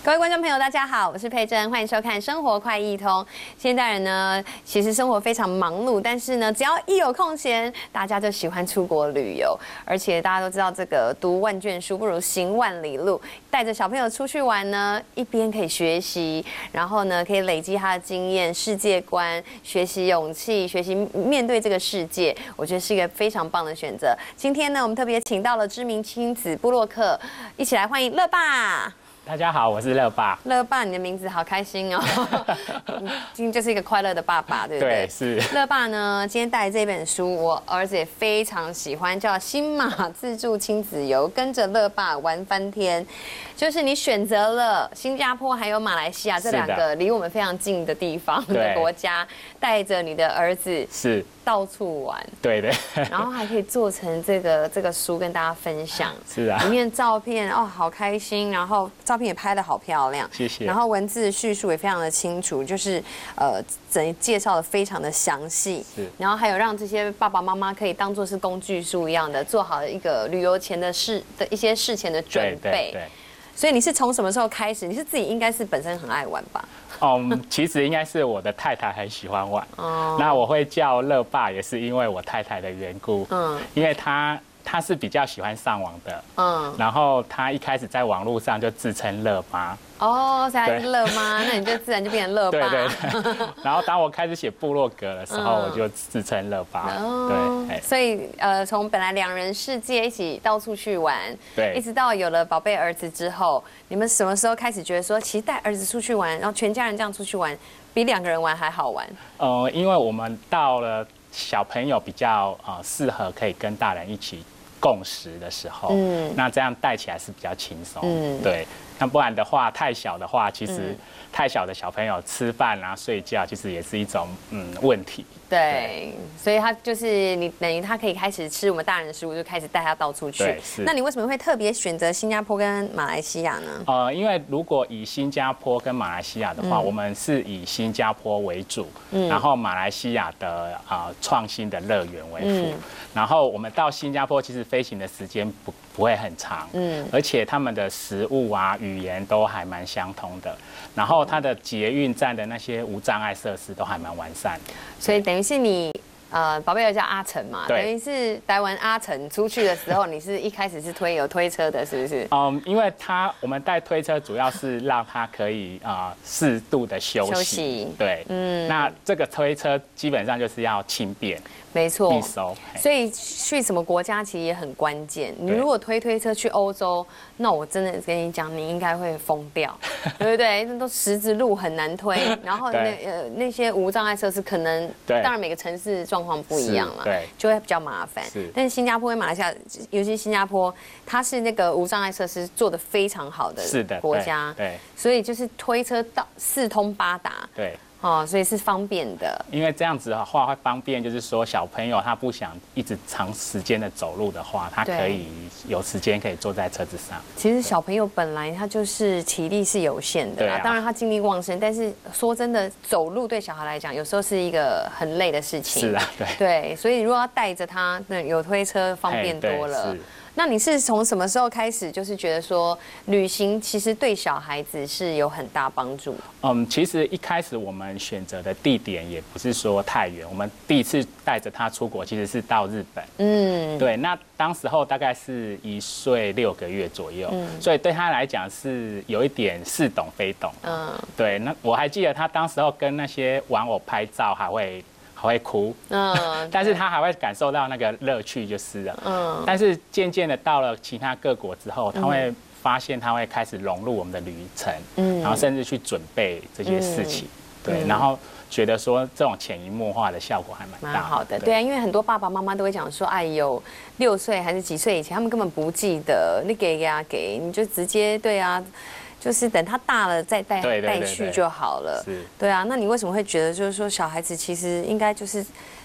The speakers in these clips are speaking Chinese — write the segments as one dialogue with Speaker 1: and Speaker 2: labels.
Speaker 1: 各位观众朋友，大家好，我是佩珍，欢迎收看《生活快易通》。现代人呢，其实生活非常忙碌，但是呢，只要一有空闲，大家就喜欢出国旅游。而且大家都知道，这个读万卷书不如行万里路，带着小朋友出去玩呢，一边可以学习，然后呢，可以累积他的经验、世界观，学习勇气，学习面对这个世界，我觉得是一个非常棒的选择。今天呢，我们特别请到了知名亲子部落客，一起来欢迎乐爸。
Speaker 2: 大家好，我是乐爸。
Speaker 1: 乐爸，你的名字好开心哦！今天就是一个快乐的爸爸，对不对？
Speaker 2: 对，是。
Speaker 1: 乐爸呢，今天带来这本书，我儿子也非常喜欢，叫《新马自助亲子游》，跟着乐爸玩翻天。就是你选择了新加坡还有马来西亚这两个离我们非常近的地方的国家，带着你的儿子是到处玩，
Speaker 2: 对的。
Speaker 1: 然后还可以做成这个书跟大家分享。
Speaker 2: 是啊。
Speaker 1: 里面照片哦，好开心，然后照片也拍得好漂亮，
Speaker 2: 谢谢。
Speaker 1: 然后文字叙述也非常的清楚，就是介绍的非常的详细。
Speaker 2: 是。
Speaker 1: 然后还有让这些爸爸妈妈可以当做是工具书一样的，做好一个旅游前的一些事前的准备。
Speaker 2: 对。
Speaker 1: 所以你是从什么时候开始？你是自己应该是本身很爱玩吧？
Speaker 2: 其实应该是我的太太很喜欢玩。那我会叫乐爸，也是因为我太太的缘故。因为她是比较喜欢上网的。然后她一开始在网络上就自称乐妈。所以她是乐妈，那你就自然就变成乐爸。 对。然后当我开始写部落格的时候，我就自称乐爸。对。
Speaker 1: 所以从本来两人世界一起到处去玩，
Speaker 2: 对，
Speaker 1: 一直到有了宝贝儿子之后，你们什么时候开始觉得说，其实带儿子出去玩，然后全家人这样出去玩，比两个人玩还好玩？
Speaker 2: 因为我们到了小朋友比较适合可以跟大人一起共识的时候，那这样带起来是比较轻松。对。那不然的话，太小的话，其实太小的小朋友吃饭啊、睡觉，其实也是一种问题。
Speaker 1: 对，所以他就是你等于他可以开始吃我们大人的食物，就开始带他到处去。
Speaker 2: 对，是。
Speaker 1: 那你为什么会特别选择新加坡跟马来西亚呢？
Speaker 2: 因为如果以新加坡跟马来西亚的话，我们是以新加坡为主，然后马来西亚的创新的乐园为辅。然后我们到新加坡，其实飞行的时间不会很长，而且他们的食物啊、语言都还蛮相通的，然后它的捷运站的那些无障碍设施都还蛮完善的，
Speaker 1: 所以等于是你宝贝儿叫阿成嘛，等于是台湾阿成出去的时候，你是一开始是有推车的，是不是？
Speaker 2: 因为我们带推车主要是让他可以适度的休息，对，那这个推车基本上就是要轻便。
Speaker 1: 没错，所以去什么国家其实也很关键。你如果推车去欧洲，那我真的跟你讲，你应该会疯掉，对不对？那都石子路很难推，然后那些无障碍设施可能，当然每个城市状况不一样嘛，就会比较麻烦。但是新加坡跟马来西亚，尤其新加坡，它是那个无障碍设施做得非常好的国家，
Speaker 2: 对，
Speaker 1: 所以就是推车到四通八达，
Speaker 2: 对。
Speaker 1: 所以是方便的。
Speaker 2: 因为这样子的话会方便，就是说小朋友他不想一直长时间的走路的话，他可以有时间可以坐在车子上。
Speaker 1: 其实小朋友本来他就是体力是有限的啦，当然他精力旺盛，但是说真的，走路对小孩来讲有时候是一个很累的事情。
Speaker 2: 是啊，
Speaker 1: 对，所以如果要带着他，有推车方便多了。那你是从什么时候开始，就是觉得说旅行其实对小孩子是有很大帮助？
Speaker 2: 其实一开始我们选择的地点也不是说太远，我们第一次带着他出国其实是到日本。对，那当时候大概是1岁6个月左右，所以对他来讲是有一点似懂非懂。对，那我还记得他当时候跟那些玩偶拍照还会哭，但是他还会感受到那个乐趣就是了。但是渐渐的到了其他各国之后，他会发现他会开始融入我们的旅程，然后甚至去准备这些事情，对，然后觉得说这种潜移默化的效果还蛮
Speaker 1: 好的。对啊，因为很多爸爸妈妈都会讲说，有6岁还是几岁以前，他们根本不记得，你给你就直接就是等他大了再带去就好了。对啊，那你为什么会觉得就是说小孩子其实应该就是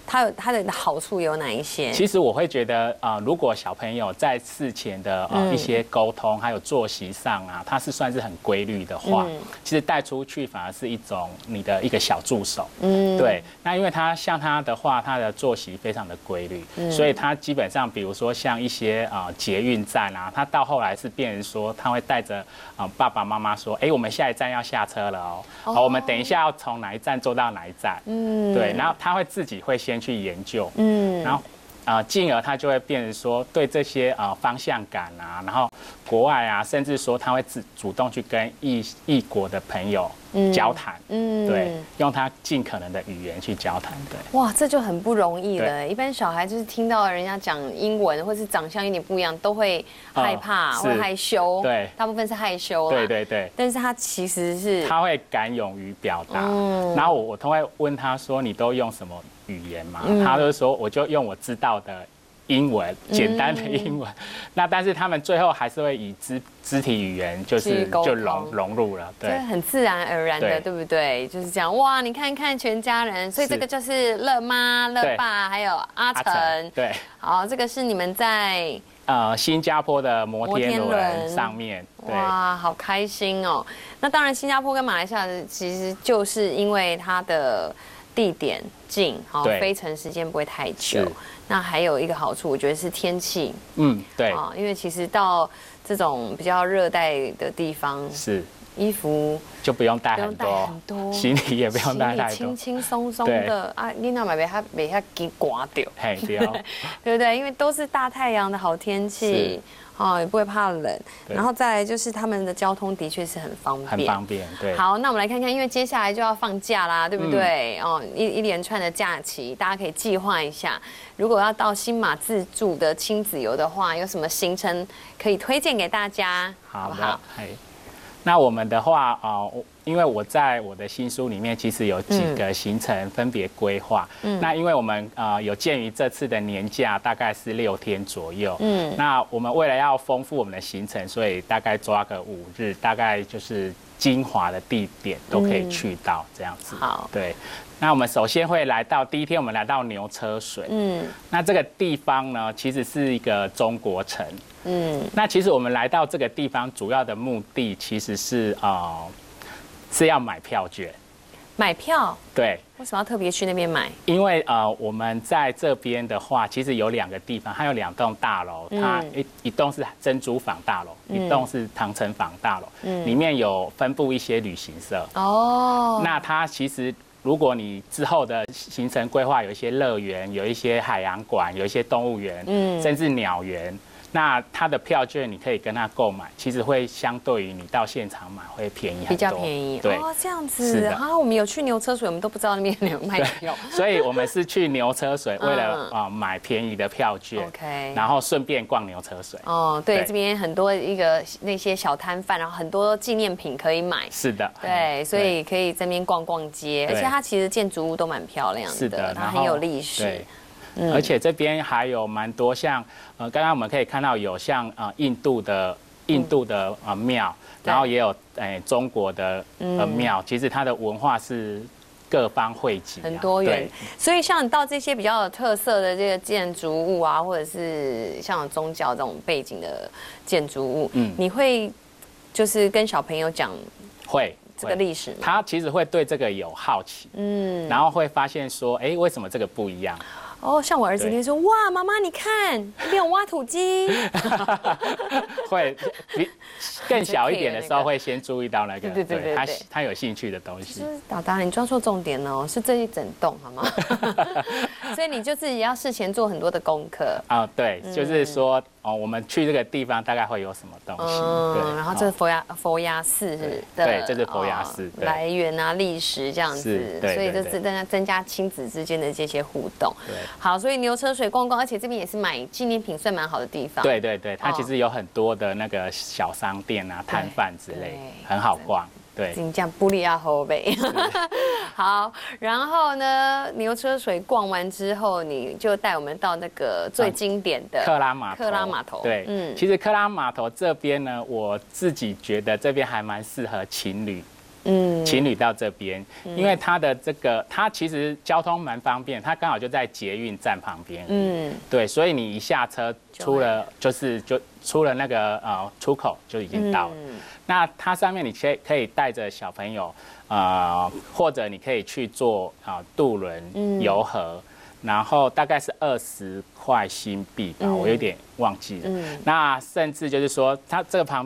Speaker 1: 它的好处有哪一些？
Speaker 2: 其实我会觉得，如果小朋友在事前的一些沟通，还有作息上啊，他是算是很规律的话，其实带出去反而是一种你的一个小助手。对。那因为他的话，他的作息非常的规律，所以他基本上，比如说像一些捷运站啊，他到后来是变成说，他会带着爸爸妈妈说，我们下一站要下车了哦，我们等一下要从哪一站坐到哪一站。对。然后他会自己会先去研究，然后进而他就会变成说对这些方向感啊，然后国外啊，甚至说他会主动去跟异国的朋友交谈，对，用他尽可能的语言去交谈，对。
Speaker 1: 哇，这就很不容易了。一般小孩就是听到人家讲英文，或是长相有点不一样，都会害怕或害羞，
Speaker 2: 对，
Speaker 1: 大部分是害羞啦，
Speaker 2: 对。
Speaker 1: 但是他其实是
Speaker 2: 他会敢勇于表达，然后我都会问他说：“你都用什么语言嘛？”他就说：“我就用我知道的英文，简单的英文。”那但是他们最后还是会以肢体语言就融入了，对，
Speaker 1: 很自然而然的，对不对？就是这样。哇，你看看全家人，所以这个就是乐妈、乐爸还有阿成，
Speaker 2: 对。
Speaker 1: 好，这个是你们在
Speaker 2: 新加坡的摩天轮上面，
Speaker 1: 哇，好开心哦。那当然，新加坡跟马来西亚其实就是因为它的地点近，飞程时间不会太久。那还有一个好处，我觉得是天气。
Speaker 2: 对。
Speaker 1: 因为其实到这种比较热带的地方，
Speaker 2: 是
Speaker 1: 衣服
Speaker 2: 就不用带很多，行李也不用带太多，
Speaker 1: 轻轻松松的啊，你那买别下给刮掉，对不对？因为都是大太阳的好天气。也不会怕冷，然后再来就是他们的交通的确是很方便，
Speaker 2: 对。
Speaker 1: 好，那我们来看看，因为接下来就要放假啦，对不对？一连串的假期，大家可以计划一下。如果要到新马自助的亲子游的话，有什么行程可以推荐给大家？好不好？
Speaker 2: 那我们的话因为我在我的新书里面其实有几个行程分别规划。那因为我们有鉴于这次的年假大概是6天左右。那我们为了要丰富我们的行程，所以大概抓个5日，大概就是精华的地点都可以去到这样子。
Speaker 1: 好，
Speaker 2: 对。那我们首先会来到第一天，我们来到牛车水。那这个地方呢，其实是一个中国城。那其实我们来到这个地方，主要的目的其实是要买票券。
Speaker 1: 买票？
Speaker 2: 对。
Speaker 1: 为什么要特别去那边买？
Speaker 2: 因为我们在这边的话，其实有2个地方，它有2栋大楼，它一栋是珍珠坊大楼，一栋是唐城坊大楼，里面有分布一些旅行社。那它其实如果你之后的行程规划有一些乐园，有一些海洋馆，有一些动物园，甚至鸟园。那它的票券你可以跟他购买，其实会相对于你到现场买会便宜很多，
Speaker 1: 比较便宜。
Speaker 2: 对，
Speaker 1: 这样子啊，我们有去牛车水，我们都不知道那边有卖票，
Speaker 2: 所以我们是去牛车水，为了买便宜的票券，OK， 然后顺便逛牛车水。
Speaker 1: 对，这边很多那些小摊贩，然后很多纪念品可以买。
Speaker 2: 是的，
Speaker 1: 对，所以可以在那边逛逛街，而且它其实建筑物都蛮漂亮的，
Speaker 2: 是的，
Speaker 1: 它很有历史。
Speaker 2: 而且这边还有蛮多像刚刚我们可以看到有像印度的庙，然后也有中国的庙，其实它的文化是各方汇集，
Speaker 1: 很多元。所以像你到这些比较有特色的这个建筑物啊，或者是像宗教这种背景的建筑物，你会就是跟小朋友讲
Speaker 2: 会
Speaker 1: 这个历史，
Speaker 2: 他其实会对这个有好奇，然后会发现说，为什么这个不一样？
Speaker 1: 像我儿子那天说，哇，妈妈你看，那边有挖土机。
Speaker 2: 会更小一点的时候会先注意到那个，对，他有兴趣的东西。
Speaker 1: 达达，你抓错重点了，是这一整栋，好吗？所以你就自己要事前做很多的功课。
Speaker 2: 对，就是说，我们去这个地方大概会有什么东西？对，
Speaker 1: 然后这佛牙寺的，
Speaker 2: 对，这是佛牙寺
Speaker 1: 来源啊、历史这样子，所以就是增加亲子之间的这些互动。对。好，所以牛车水逛逛，而且这边也是买纪念品算蛮好的地方。对，
Speaker 2: 它其实有很多的那个小商店啊、摊贩之类，很好逛。对，
Speaker 1: 这样布利亚后背。好，然后呢，牛车水逛完之后，你就带我们到那个最经典的
Speaker 2: 克拉码头。
Speaker 1: 克拉码头，
Speaker 2: 对，其实克拉码头这边呢，我自己觉得这边还蛮适合情侣情侣到这边，因为它的它其实交通蛮方便，它刚好就在捷运站旁边，对，所以你一下车出了就出了那个出口就已经到了。那它上面你可以带着小朋友，或者你可以去坐渡轮游河。然后大概是20块新币吧，我有点忘记了。那甚至就是说，它这个旁